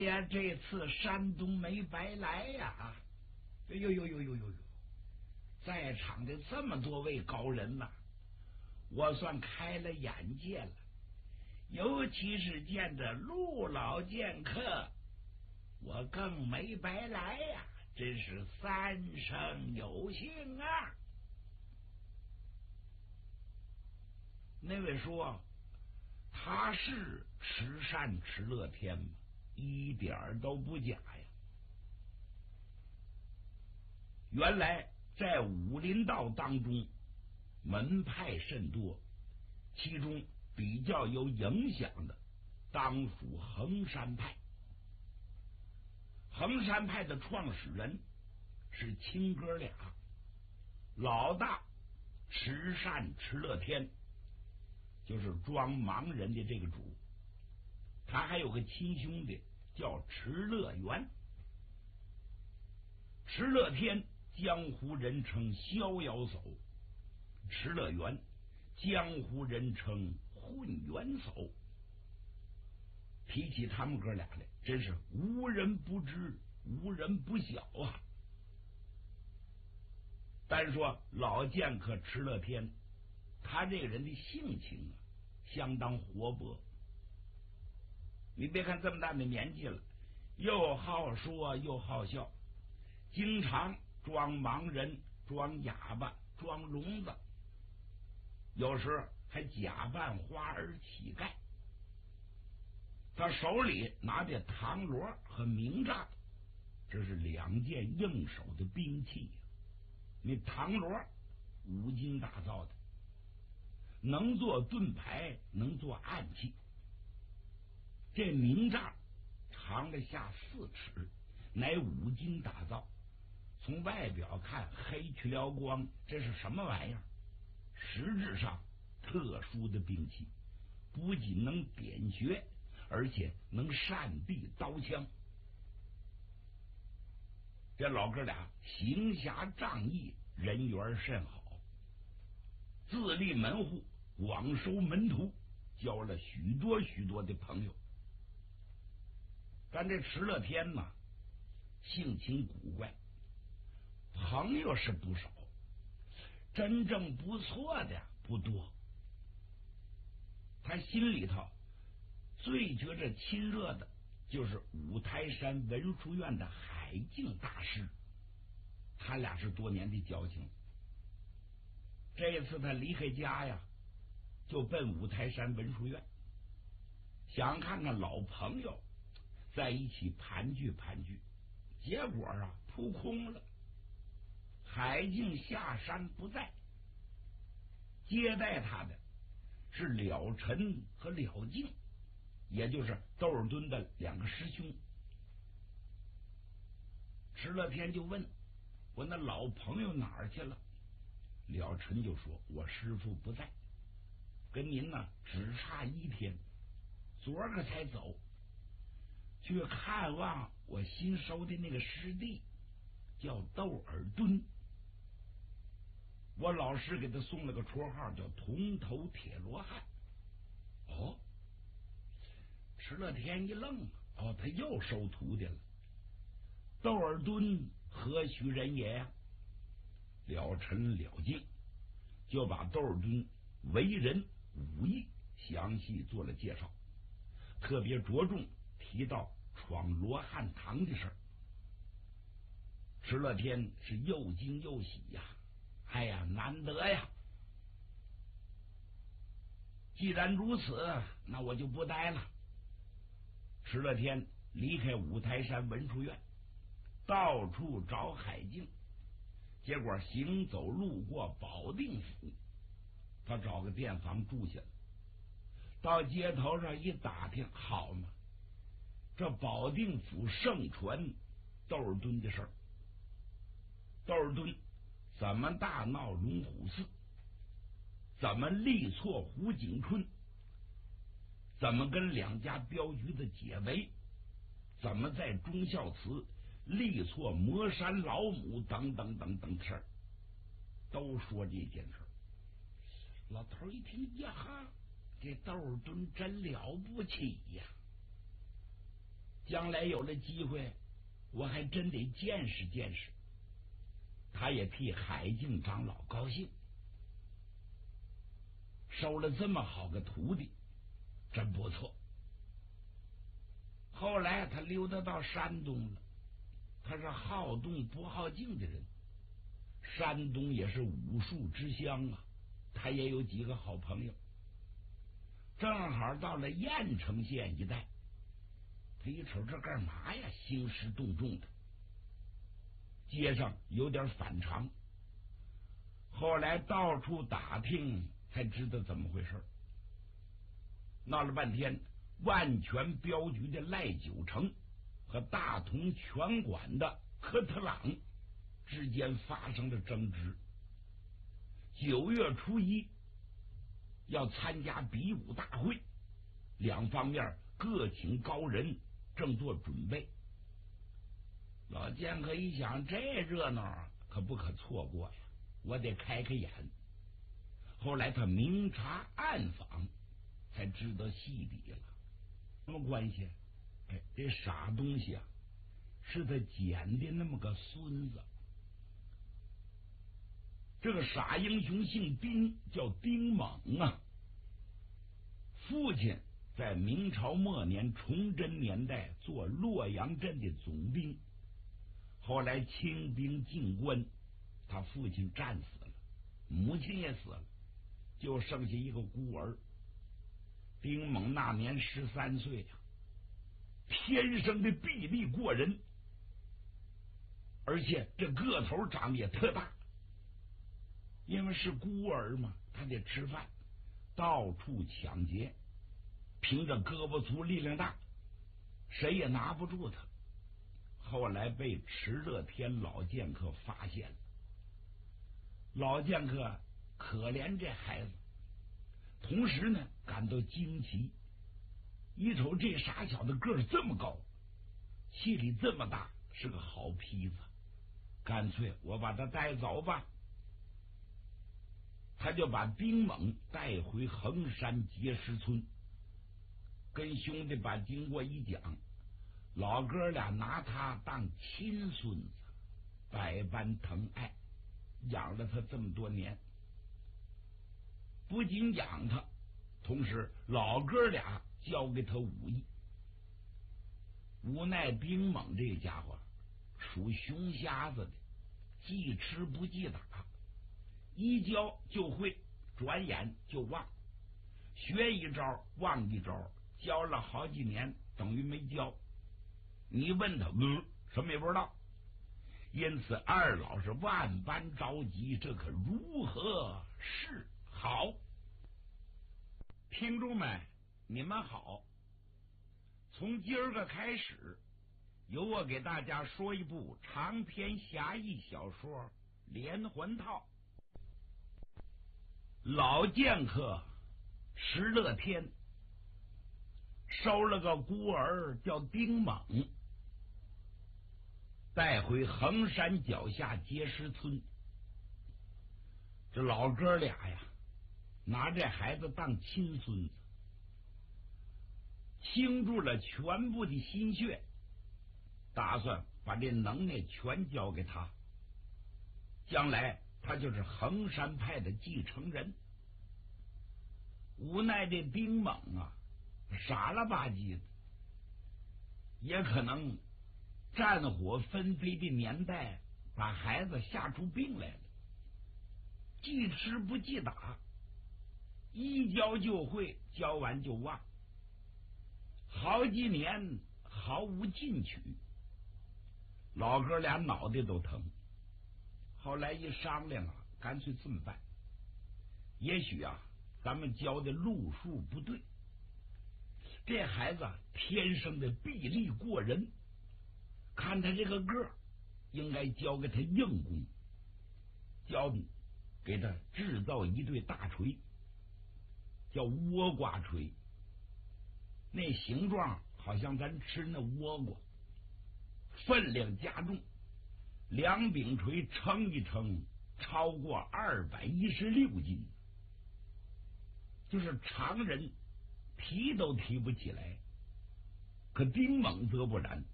呀，这次山东没白来呀！呦，在场的这么多位高人呐，我算开了眼界了。尤其是见着陆老剑客，我更没白来呀！真是三生有幸啊！那位说他是慈善持乐天吗？一点都不假呀！原来在武林道当中，门派甚多，其中比较有影响的，当属衡山派。衡山派的创始人是亲哥俩，老大慈善持乐天，就是装盲人的这个主，他还有个亲兄弟叫持乐园。持乐天江湖人称逍遥叟，持乐园江湖人称混元叟。提起他们哥俩来，真是无人不知，无人不晓啊。单说老剑客持乐天，他这个人的性情啊，相当活泼。你别看这么大的年纪了，又好说又好笑，经常装盲人、装哑巴、装聋子，有时还假扮花儿乞丐。他手里拿着唐锣和明杖，这是两件硬手的兵器。那唐锣五金打造的，能做盾牌，能做暗器。这明杖长了下4尺，乃五金打造，从外表看黑去了光，这是什么玩意儿？实质上特殊的兵器，不仅能点穴，而且能善避刀枪。这老哥俩行侠仗义，人缘甚好，自立门户，广收门徒，交了许多的朋友。但这持乐天呢，性情古怪，朋友是不少，真正不错的不多。他心里头最觉着亲热的就是五台山文殊院的海静大师，他俩是多年的交情。这一次他离开家呀，就奔五台山文殊院，想看看老朋友在一起盘聚，结果啊扑空了。海静下山不在，接待他的是了尘和了静，也就是窦尔敦的2个师兄。持乐天就问我那老朋友哪儿去了？了尘就说我师父不在，跟您呢只差1天，昨儿个才走，去看望我新收的那个师弟，叫窦尔敦。我老师给他送了个绰号叫铜头铁罗汉。哦，持乐天一愣，他又收徒弟了。窦尔敦何许人也呀？了尘了静就把窦尔敦为人武艺详细做了介绍，特别着重提到闯罗汉堂的事儿。持乐天是又惊又喜呀，哎呀，难得呀！既然如此，那我就不待了。持乐天离开五台山文殊院，到处找海静，结果行走路过保定府，他找个店房住下了。到街头上一打听，好嘛，这保定府盛传窦尔敦的事儿。窦尔敦怎么大闹龙虎寺，怎么力挫胡景春，怎么跟2家镖局的解围，怎么在忠孝祠力挫魔山老母等事儿，都说这件事儿。老头一听，呀哈，这窦尔敦真了不起呀！ 将来有了机会，我还真得见识见识。他也替海静长老高兴，收了这么好个徒弟，真不错。后来他溜达到山东了，他是好动不好静的人。山东也是武术之乡啊，他也有几个好朋友。正好到了郾城县一带，他一瞅这干嘛呀？兴师动众的，街上有点反常。后来到处打听，才知道怎么回事。闹了半天，万全镖局的赖九成和大同拳馆的科特朗之间发生了争执。9月初1要参加比武大会，两方面各请高人，正做准备。老剑客一想，这热闹可不可错过呀，我得开开眼。后来他明察暗访，才知道细底了。什么关系？这傻东西啊，是他捡的那么个孙子。这个傻英雄姓丁，叫丁猛啊。父亲在明朝末年崇祯年代做洛阳镇的总兵，后来清兵进关，他父亲战死了，母亲也死了，就剩下一个孤儿。丁猛那年13岁呀，天生的臂力过人，而且这个头长得也特大。因为是孤儿嘛，他得吃饭，到处抢劫，凭着胳膊粗力量大，谁也拿不住他。后来被池乐天老剑客发现了，老剑客可怜这孩子，同时呢感到惊奇。一瞅这傻小子个儿这么高，气力这么大，是个好坯子，干脆我把他带走吧。他就把丁猛带回衡山碣石村，跟兄弟把经过一讲，老哥俩拿他当亲孙子，百般疼爱，养了他这么多年。不仅养他，同时老哥俩教给他武艺。无奈丁猛这家伙属熊瞎子的，记吃不记打，一教就会，转眼就忘，学一招忘一招，教了好几年等于没教。你问他，什么也不知道。因此二老是万般着急，这可如何是好？听众们，你们好，从今儿个开始，由我给大家说一部长篇侠义小说《连环套》。老剑客石乐天收了个孤儿叫丁猛，带回衡山脚下碣石村。这老哥俩呀，拿这孩子当亲孙子，倾注了全部的心血，打算把这能耐全交给他，将来他就是衡山派的继承人。无奈这丁猛啊，傻了吧唧的，也可能战火纷飞的年代把孩子吓出病来了，记吃不记打，一教就会，教完就忘，好几年毫无进取。老哥俩脑袋都疼，后来一商量啊，干脆这么办，也许啊咱们教的路数不对，这孩子天生的臂力过人，看他这个个儿，应该教给他硬功，给他制造一对大锤，叫倭瓜锤，那形状好像咱吃那倭瓜，分量加重，两柄锤称一称超过216斤，就是常人提都提不起来。 可丁猛则不然，